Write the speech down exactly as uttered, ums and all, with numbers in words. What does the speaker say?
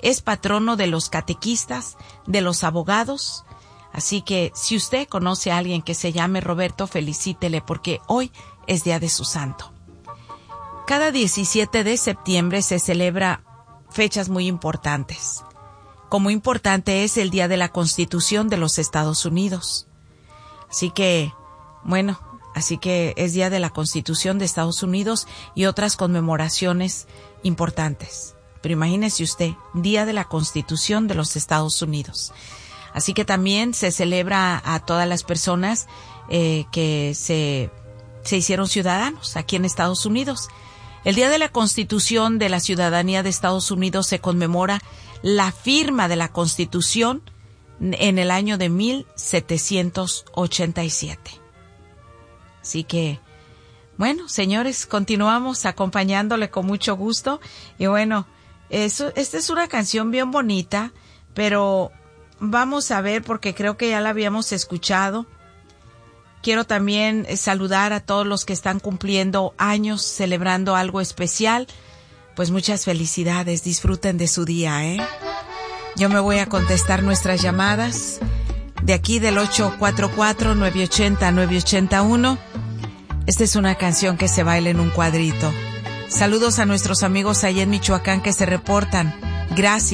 es patrono de los catequistas, de los abogados. Así que si usted conoce a alguien que se llame Roberto, felicítele porque hoy es día de su santo. Cada diecisiete de septiembre se celebra fechas muy importantes. Como importante es el Día de la Constitución de los Estados Unidos. Así que, bueno, así que es Día de la Constitución de Estados Unidos y otras conmemoraciones importantes. Pero imagínese usted, Día de la Constitución de los Estados Unidos. Así que también se celebra a todas las personas eh, que se, se hicieron ciudadanos aquí en Estados Unidos. El Día de la Constitución de la Ciudadanía de Estados Unidos se conmemora la firma de la Constitución en el año de mil setecientos ochenta y siete. Así que, bueno, señores, continuamos acompañándole con mucho gusto. Y bueno, eso, esta es una canción bien bonita, pero vamos a ver porque creo que ya la habíamos escuchado. Quiero también saludar a todos los que están cumpliendo años, celebrando algo especial. Pues muchas felicidades, disfruten de su día, ¿eh? Yo me voy a contestar nuestras llamadas de aquí del ocho cuatro cuatro, nueve ocho cero, nueve ocho uno. Esta es una canción que se baila en un cuadrito. Saludos a nuestros amigos allá en Michoacán que se reportan. Gracias.